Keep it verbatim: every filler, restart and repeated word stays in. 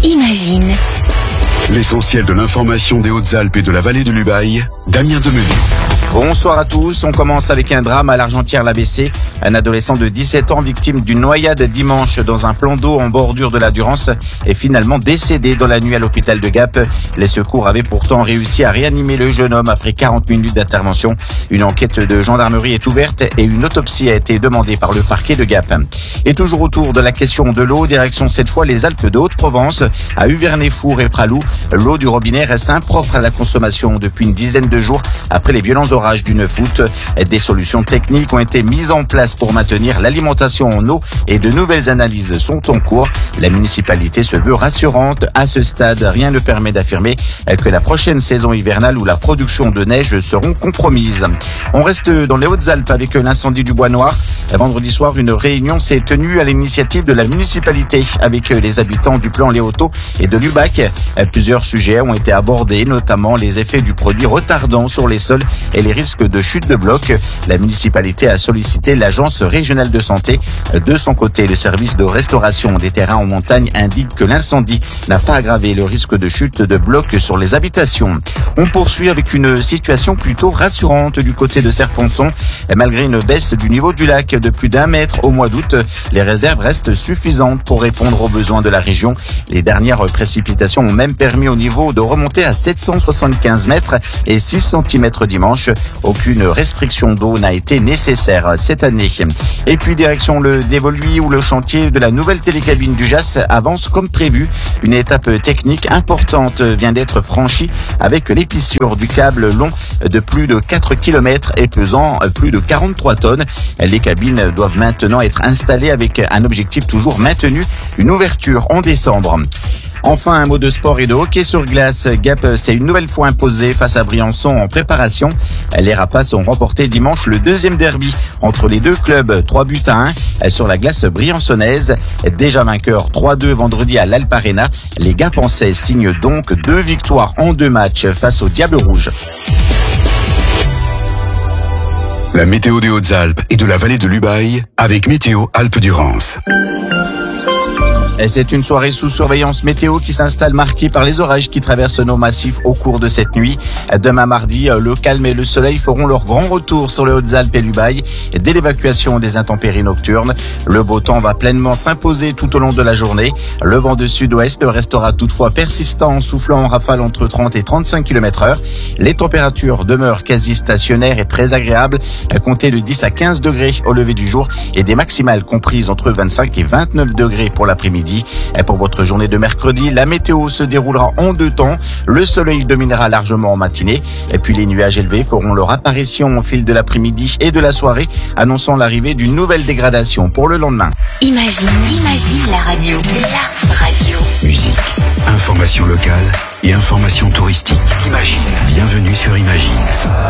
Imagine. L'essentiel de l'information des Hautes-Alpes et de la vallée de l'Ubaye, Damien Demenu. Bonsoir à tous, on commence avec un drame à l'Argentière-l'A B C. Un adolescent de dix-sept ans victime d'une noyade dimanche dans un plan d'eau en bordure de la Durance est finalement décédé dans la nuit à l'hôpital de Gap. Les secours avaient pourtant réussi à réanimer le jeune homme après quarante minutes d'intervention. Une enquête de gendarmerie est ouverte et une autopsie a été demandée par le parquet de Gap. Et toujours autour de la question de l'eau, direction cette fois les Alpes de Haute-Provence, à Uvernay-Four et Pralou. L'eau du robinet reste impropre à la consommation depuis une dizaine de jours après les violents orages du neuf août. Des solutions techniques ont été mises en place pour maintenir l'alimentation en eau et de nouvelles analyses sont en cours. La municipalité se veut rassurante. À ce stade, rien ne permet d'affirmer que la prochaine saison hivernale ou la production de neige seront compromises. On reste dans les Hautes-Alpes avec l'incendie du Bois Noir. Vendredi soir, une réunion s'est tenue à l'initiative de la municipalité avec les habitants du plan Léoto et de l'Ubac. Plusieurs sujets ont été abordés, notamment les effets du produit retardant sur les sols et les risques de chute de blocs. La municipalité a sollicité l'agence régionale de santé. De son côté, le service de restauration des terrains en montagne indique que l'incendie n'a pas aggravé le risque de chute de blocs sur les habitations. On poursuit avec une situation plutôt rassurante du côté de Serponçon. Malgré une baisse du niveau du lac de plus d'un mètre au mois d'août, les réserves restent suffisantes pour répondre aux besoins de la région. Les dernières précipitations ont même permis au niveau de remonter à sept cent soixante-quinze mètres et six centimètres dimanche. Aucune restriction d'eau n'a été nécessaire cette année. Et puis direction le Dévoluy où le chantier de la nouvelle télécabine du J A S avance comme prévu. Une étape technique importante vient d'être franchie avec l'épissure du câble long de plus de quatre kilomètres et pesant plus de quarante-trois tonnes. Les cabines doivent maintenant être installées avec un objectif toujours maintenu, une ouverture en décembre. Enfin, un mot de sport et de hockey sur glace. Gap s'est une nouvelle fois imposé face à Briançon en préparation. Les Rapaces ont remporté dimanche le deuxième derby entre les deux clubs, trois buts à un sur la glace briançonnaise. Déjà vainqueur trois deux vendredi à l'Alp Arena, les Gapençais signent donc deux victoires en deux matchs face aux Diables Rouges. La météo des Hautes-Alpes et de la vallée de l'Ubaye avec Météo Alpes-Durance. C'est une soirée sous surveillance météo qui s'installe marquée par les orages qui traversent nos massifs au cours de cette nuit. Demain mardi, le calme et le soleil feront leur grand retour sur les Hautes-Alpes et l'Ubaye dès l'évacuation des intempéries nocturnes. Le beau temps va pleinement s'imposer tout au long de la journée. Le vent de sud-ouest restera toutefois persistant, soufflant en rafale entre trente et trente-cinq kilomètres heure. Les températures demeurent quasi stationnaires et très agréables, comptez de dix à quinze degrés au lever du jour et des maximales comprises entre vingt-cinq et vingt-neuf degrés pour l'après-midi. Et pour votre journée de mercredi, la météo se déroulera en deux temps. Le soleil dominera largement en matinée. Et puis les nuages élevés feront leur apparition au fil de l'après-midi et de la soirée, annonçant l'arrivée d'une nouvelle dégradation pour le lendemain. Imagine, imagine la radio. La radio. Musique, information locale et information touristique. Imagine. Bienvenue sur Imagine.